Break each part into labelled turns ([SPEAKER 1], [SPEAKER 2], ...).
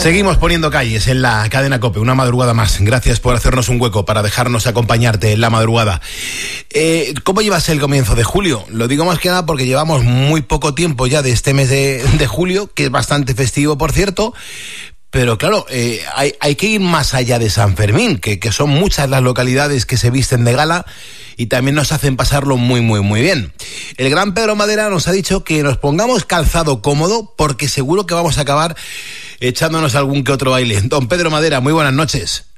[SPEAKER 1] Seguimos poniendo calles en la cadena COPE, una madrugada más. Gracias por hacernos un hueco para dejarnos acompañarte en la madrugada. ¿Cómo llevas el comienzo de julio? Lo digo más que nada porque llevamos muy poco tiempo ya de este mes de julio, que es bastante festivo, por cierto. Pero claro, hay que ir más allá de San Fermín, que son muchas las localidades que se visten de gala y también nos hacen pasarlo muy, muy, muy bien. El gran Pedro Madera nos ha dicho que nos pongamos calzado cómodo porque seguro que vamos a acabar echándonos algún que otro baile. Don Pedro Madera, muy buenas noches.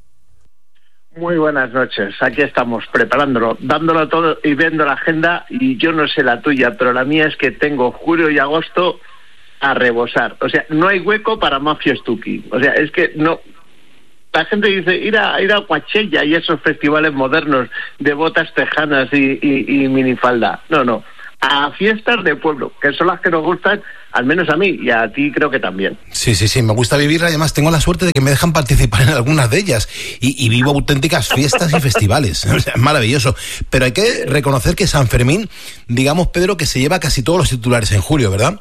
[SPEAKER 2] Muy buenas noches, aquí estamos preparándolo, dándolo todo y viendo la agenda, y yo no sé la tuya, pero la mía es que tengo julio y agosto a rebosar. O sea, no hay hueco para Mafia Stucky. O sea, es que no. La gente dice ir a Coachella y esos festivales modernos de botas tejanas y minifalda. No. A fiestas de pueblo, que son las que nos gustan, al menos a mí, y a ti creo que también.
[SPEAKER 1] Sí, me gusta vivirla, y además tengo la suerte de que me dejan participar en algunas de ellas, y vivo auténticas fiestas y festivales. O sea, es maravilloso. Pero hay que reconocer que San Fermín, digamos, Pedro, que se lleva casi todos los titulares en julio, ¿verdad?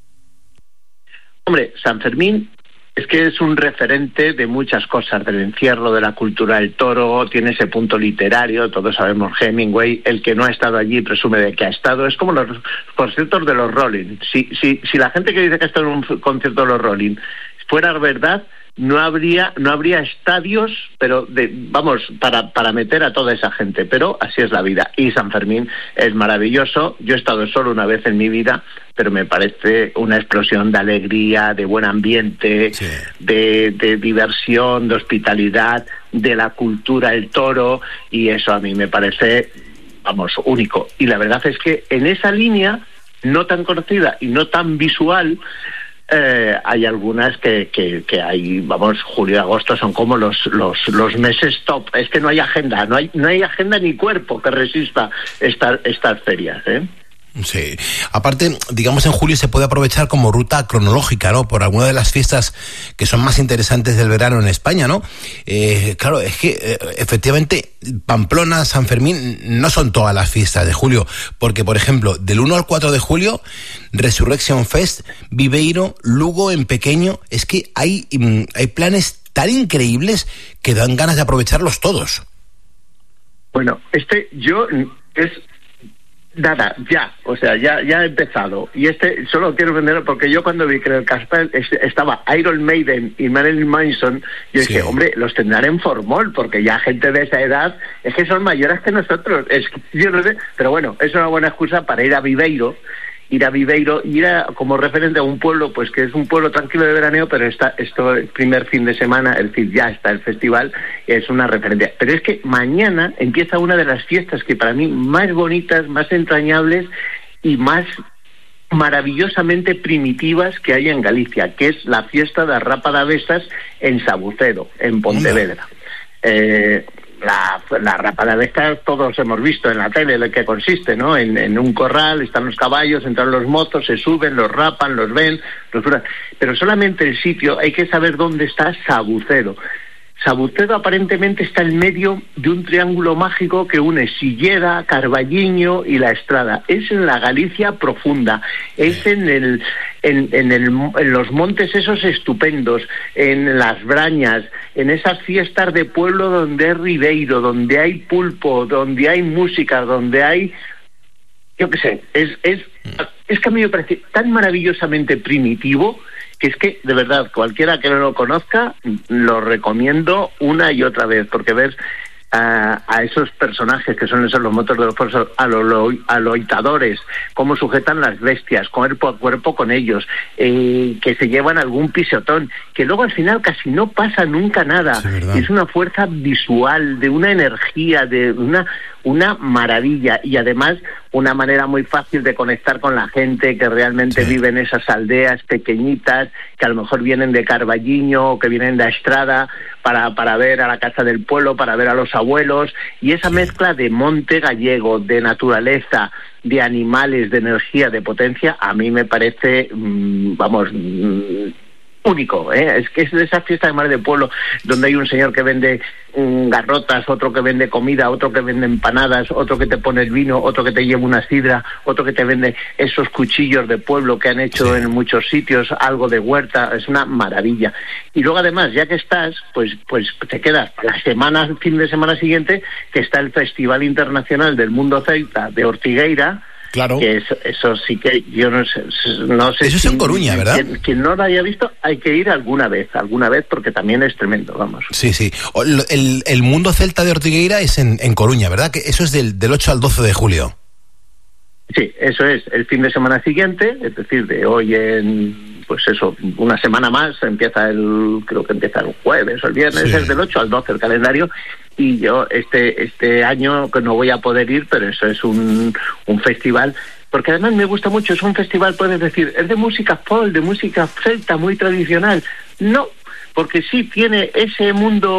[SPEAKER 2] Hombre, San Fermín es que es un referente de muchas cosas, del encierro, de la cultura del toro, tiene ese punto literario, todos sabemos Hemingway, el que no ha estado allí presume de que ha estado, es como los conciertos de los Rolling. Si la gente que dice que ha estado en un concierto de los Rolling fuera verdad, no habría estadios, pero para meter a toda esa gente, pero así es la vida. Y San Fermín es maravilloso. Yo he estado solo una vez en mi vida, pero me parece una explosión de alegría, de buen ambiente, sí, de diversión, de hospitalidad, de la cultura, el toro, y eso a mí me parece, único. Y la verdad es que en esa línea, no tan conocida y no tan visual, hay algunas que hay, julio y agosto son como los meses top. Es que no hay agenda, no hay agenda ni cuerpo que resista estas ferias, ¿eh?
[SPEAKER 1] Sí, aparte, digamos, en julio se puede aprovechar como ruta cronológica, ¿no? Por alguna de las fiestas que son más interesantes del verano en España, ¿no? Claro, es que efectivamente Pamplona, San Fermín no son todas las fiestas de julio, porque por ejemplo, del 1 al 4 de julio, Resurrection Fest, Viveiro, Lugo en pequeño, es que hay planes tan increíbles que dan ganas de aprovecharlos todos.
[SPEAKER 2] Bueno, nada, ya ha empezado. Y solo quiero venderlo porque yo cuando vi que en el Casper estaba Iron Maiden y Marilyn Manson, yo dije, hombre, los tendrán en formol, porque ya gente de esa edad es que son mayores que nosotros. Yo no sé, pero bueno, es una buena excusa para ir a Viveiro, como referente a un pueblo, pues que es un pueblo tranquilo de veraneo, pero esto el primer fin de semana, es decir, ya está el festival, es una referencia. Pero es que mañana empieza una de las fiestas que para mí más bonitas, más entrañables y más maravillosamente primitivas que hay en Galicia, que es la fiesta de Rapa de Avesas en Sabucedo, en Pontevedra. La rapa de abejas todos hemos visto en la tele en qué consiste, ¿no? En un corral están los caballos, entran los mozos, se suben, los rapan, los ven, pero solamente el sitio, hay que saber dónde está Sabucedo. Sabucedo aparentemente está en medio de un triángulo mágico que une Silleda, Carballiño y La Estrada. Es en la Galicia profunda, es en los montes esos estupendos, en las Brañas, en esas fiestas de pueblo donde hay ribeiro, donde hay pulpo, donde hay música, donde hay, yo qué sé, es que a mí me parece tan maravillosamente primitivo que es que, de verdad, cualquiera que no lo conozca, lo recomiendo una y otra vez, porque ves a esos personajes que son esos los motos de los fuerzos, a los aloitadores, cómo sujetan las bestias, cuerpo a cuerpo con ellos, que se llevan algún pisotón, que luego al final casi no pasa nunca nada. Sí, es una fuerza visual, de una energía, de una maravilla, y además una manera muy fácil de conectar con la gente que realmente vive en esas aldeas pequeñitas, que a lo mejor vienen de Carballiño o que vienen de La Estrada para ver a la casa del pueblo, para ver a los abuelos, y esa mezcla de monte gallego, de naturaleza, de animales, de energía, de potencia, a mí me parece, único, es que es de esa fiesta de mar de pueblo donde hay un señor que vende garrotas, otro que vende comida, otro que vende empanadas, otro que te pone el vino, otro que te lleva una sidra, otro que te vende esos cuchillos de pueblo que han hecho en muchos sitios, algo de huerta, es una maravilla. Y luego además, ya que estás, pues te quedas la semana, el fin de semana siguiente, que está el Festival Internacional del Mundo Celta de Ortigueira.
[SPEAKER 1] Claro.
[SPEAKER 2] Que eso sí que yo no sé
[SPEAKER 1] eso es en Coruña, ¿verdad?
[SPEAKER 2] Quien no lo haya visto, hay que ir alguna vez, porque también es tremendo, vamos.
[SPEAKER 1] Sí. El Mundo Celta de Ortigueira es en Coruña, ¿verdad? Que eso es del 8 al 12 de julio.
[SPEAKER 2] Sí, eso es el fin de semana siguiente, es decir, de hoy en, pues eso, una semana más, creo que empieza el jueves o el viernes, es del 8 al 12 el calendario. Y yo este año que no voy a poder ir, pero eso es un festival, porque además me gusta mucho, es un festival, puedes decir, es de música folk, de música celta, muy tradicional. No, porque sí tiene ese mundo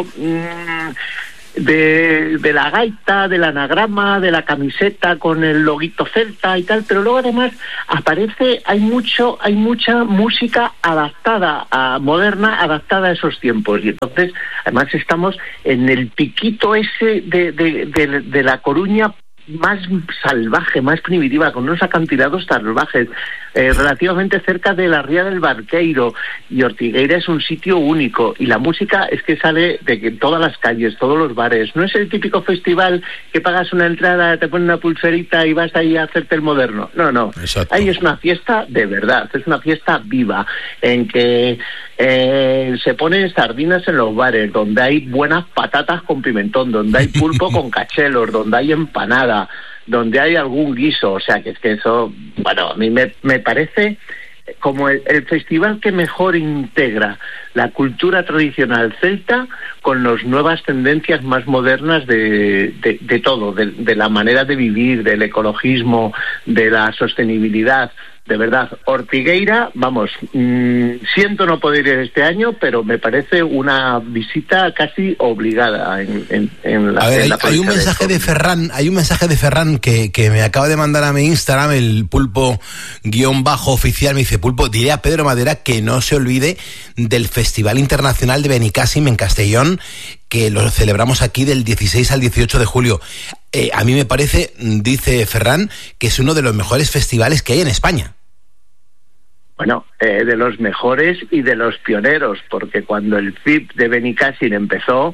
[SPEAKER 2] de la gaita, del anagrama, de la camiseta con el loguito celta y tal, pero luego además hay mucha música adaptada moderna, adaptada a esos tiempos, y entonces además estamos en el piquito ese de La Coruña más salvaje, más primitiva, con unos acantilados salvajes, relativamente cerca de la Ría del Barqueiro, y Ortigueira es un sitio único, y la música es que sale de todas las calles, todos los bares. No es el típico festival que pagas una entrada, te ponen una pulserita y vas ahí a hacerte el moderno. No.
[SPEAKER 1] Exacto.
[SPEAKER 2] Ahí es una fiesta de verdad, es una fiesta viva, en que se ponen sardinas en los bares, donde hay buenas patatas con pimentón, donde hay pulpo con cachelos, donde hay empanada, donde hay algún guiso. O sea, que es que eso, bueno, a mí me parece como el festival que mejor integra la cultura tradicional celta con las nuevas tendencias más modernas de todo, de la manera de vivir, del ecologismo, de la sostenibilidad. De verdad, Ortigueira, vamos, siento no poder ir este año, pero me parece una visita casi obligada en la. A ver,
[SPEAKER 1] hay un mensaje de Ferran, que me acaba de mandar a mi Instagram, el pulpo_oficial, me dice: Pulpo, diré a Pedro Madera que no se olvide del Festival Internacional de Benicàssim en Castellón, que lo celebramos aquí del 16 al 18 de julio. A mí me parece, dice Ferran, que es uno de los mejores festivales que hay en España.
[SPEAKER 2] Bueno, de los mejores y de los pioneros, porque cuando el FIP de Benicàssim empezó,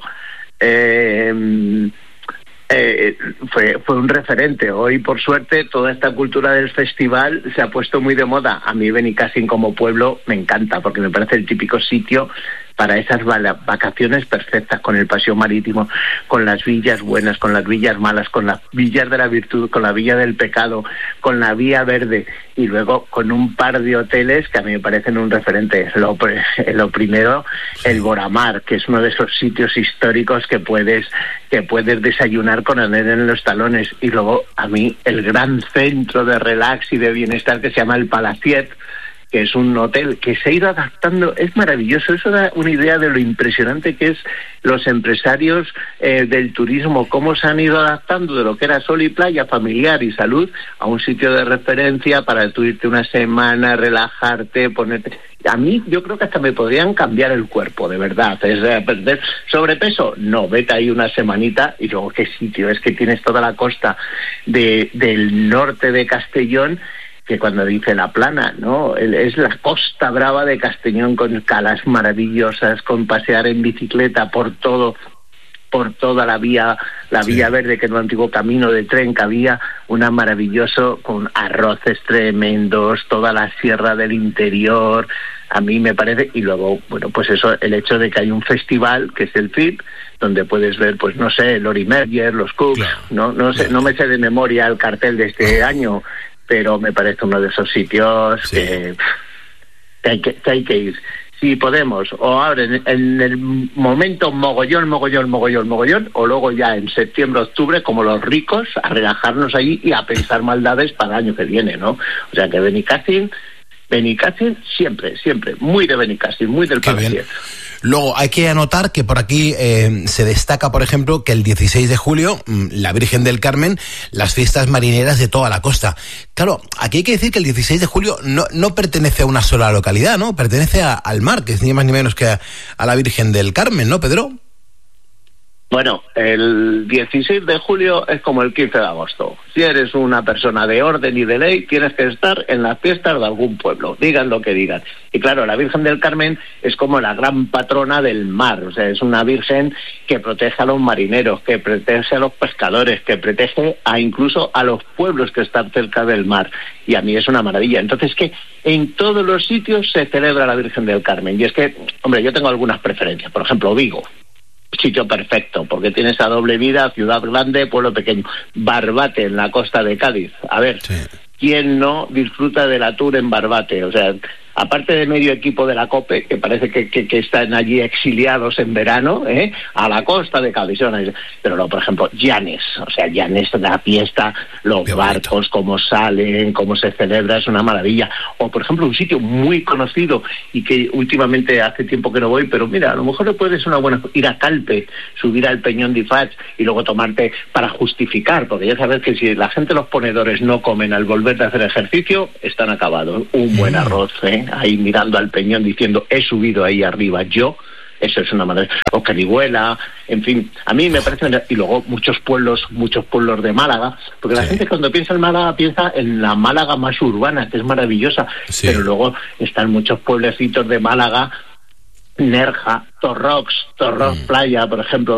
[SPEAKER 2] fue un referente. Hoy, por suerte, toda esta cultura del festival se ha puesto muy de moda. A mí Benicàssim como pueblo me encanta, porque me parece el típico sitio para esas vacaciones perfectas, con el paseo marítimo, con las villas buenas, con las villas malas, con las villas de la virtud, con la villa del pecado, con la vía verde, y luego con un par de hoteles que a mí me parecen un referente. Lo primero, el Boramar, que es uno de esos sitios históricos que puedes desayunar con el en los talones, y luego a mí el gran centro de relax y de bienestar que se llama el Palaciet, que es un hotel que se ha ido adaptando. Es maravilloso, eso da una idea de lo impresionante que es los empresarios del turismo, cómo se han ido adaptando de lo que era sol y playa, familiar y salud, a un sitio de referencia para tú irte una semana, relajarte, ponerte. A mí, yo creo que hasta me podrían cambiar el cuerpo, de verdad. ¿Es perder sobrepeso? No, vete ahí una semanita. Y luego, ¿qué sitio? Es que tienes toda la costa del norte de Castellón, que cuando dice la plana, ¿no? Es la Costa Brava de Castellón, con calas maravillosas, con pasear en bicicleta por toda la vía verde, que es un antiguo camino de tren que había, una maravilloso, con arroces tremendos, toda la sierra del interior. A mí me parece, y luego, bueno, pues eso, el hecho de que hay un festival, que es el FIP, donde puedes ver, pues no sé, Lori Merger, los Cooks, claro. No sé, no me sé de memoria el cartel de este año, pero me parece uno de esos sitios que hay que ir. Si podemos, o ahora en el momento mogollón, o luego ya en septiembre, octubre, como los ricos, a relajarnos allí y a pensar maldades para el año que viene, ¿no? O sea que Benicàssim, Benicàssim siempre, muy de Benicàssim, muy del Palo Siete.
[SPEAKER 1] Luego hay que anotar que por aquí se destaca, por ejemplo, que el 16 de julio, la Virgen del Carmen, las fiestas marineras de toda la costa. Claro, aquí hay que decir que el 16 de julio no pertenece a una sola localidad, ¿no? Pertenece al mar, que es ni más ni menos que a la Virgen del Carmen, ¿no, Pedro?
[SPEAKER 2] Bueno, el 16 de julio es como el 15 de agosto. Si eres una persona de orden y de ley, tienes que estar en las fiestas de algún pueblo, digan lo que digan. Y claro, la Virgen del Carmen es como la gran patrona del mar, o sea, es una virgen que protege a los marineros, que protege a los pescadores, que protege incluso a los pueblos que están cerca del mar. Y a mí es una maravilla. Entonces, que en todos los sitios se celebra la Virgen del Carmen. Y es que, hombre, yo tengo algunas preferencias. Por ejemplo, Vigo. Sitio perfecto, porque tiene esa doble vida, ciudad grande, pueblo pequeño. Barbate, en la costa de Cádiz. A ver, sí. ¿Quién no disfruta de la Tour en Barbate? O sea, aparte de medio equipo de la COPE, que parece que están allí exiliados en verano, a la costa de Cádiz. Pero no, por ejemplo, Llanes. O sea, Llanes, la fiesta, los barcos, cómo salen, cómo se celebra, es una maravilla. O, por ejemplo, un sitio muy conocido y que últimamente hace tiempo que no voy, pero mira, a lo mejor le puede ser una buena... Ir a Calpe, subir al Peñón de Ifach y luego tomarte para justificar, porque ya sabes que si la gente, los ponedores, no comen al volver de hacer ejercicio, están acabados. Un buen arroz, ahí mirando al peñón diciendo, he subido ahí arriba yo, eso es una maravilla. O Carihuela, en fin, a mí me parece... Y luego muchos pueblos de Málaga, porque la gente cuando piensa en Málaga piensa en la Málaga más urbana, que es maravillosa, pero luego están muchos pueblecitos de Málaga, Nerja, Torrox Playa, por ejemplo,